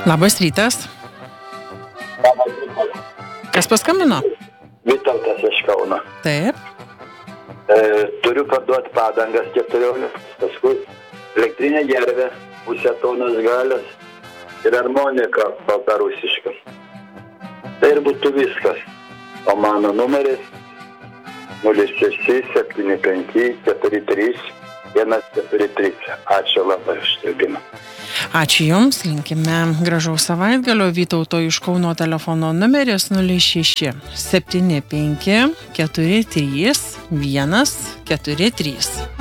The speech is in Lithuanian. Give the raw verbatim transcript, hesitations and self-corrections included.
Labas rytas. Kas paskambino? Vytautas iš Kauno. Taip. E, turiu parduoti padangas keturiolika, paskui elektrinė gervė, pusę tonos galios ir harmonika baltarusiška. Tai ir būtų viskas. O mano numeris nulis šeši septyni penki keturi trys vienas keturi trys. Ačiū labai už stebimą. Ačiū Jums, linkime gražaus savaitgalio. Vytauto iš Kauno telefono numeris nulis šeši septyni penki keturi trys vienas keturi trys.